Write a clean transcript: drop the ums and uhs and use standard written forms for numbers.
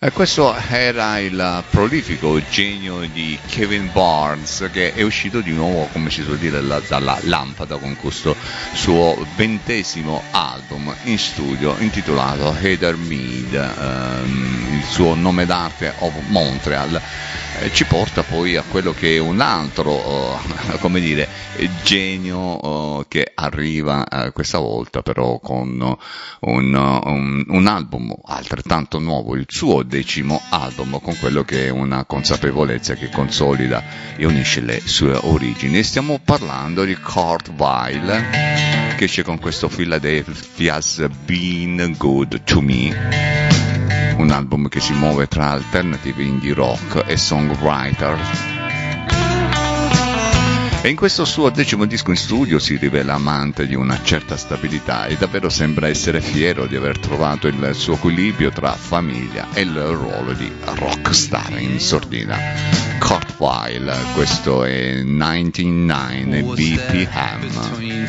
Questo era il prolifico genio di Kevin Barnes, che è uscito di nuovo, come si suol dire, dalla lampada con questo suo 20° album in studio intitolato Heather Mead, il suo nome d'arte of Montreal. Ci porta poi a quello che è un altro, come dire, genio che arriva questa volta però con un album altrettanto nuovo, il suo 10° album, con quello che è una consapevolezza che consolida e unisce le sue origini. Stiamo parlando di Kurt Weill, che esce con questo Philadelphia's Been Good to Me, un album che si muove tra alternative indie rock e songwriter. E in questo suo 10° disco in studio si rivela amante di una certa stabilità e davvero sembra essere fiero di aver trovato il suo equilibrio tra famiglia e il ruolo di rockstar in sordina. Kurt Weill, questo è 99 BPM.